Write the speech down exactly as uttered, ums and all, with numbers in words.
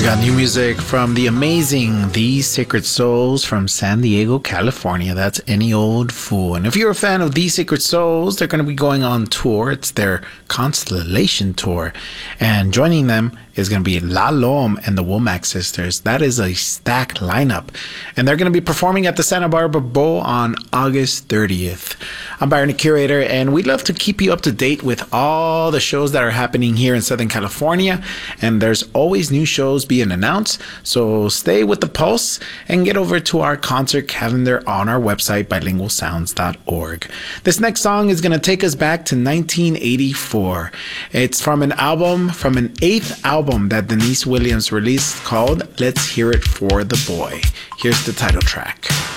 We got new music from the amazing These Sacred Souls from San Diego, California. That's Any Old Fool. And if you're a fan of These Sacred Souls, they're going to be going on tour. It's their Constellation Tour. And joining them is going to be La Lom and the Womack Sisters. That is a stacked lineup. And they're going to be performing at the Santa Barbara Bowl on August thirtieth. I'm Byron, the Curator, and we'd love to keep you up to date with all the shows that are happening here in Southern California. And there's always new shows being announced. So stay with the pulse and get over to our concert calendar on our website, bilingual sounds dot org. This next song is going to take us back to nineteen eighty-four. It's from an album, from an eighth album that Denise Williams released called Let's Hear It for the Boy. Here's the title track.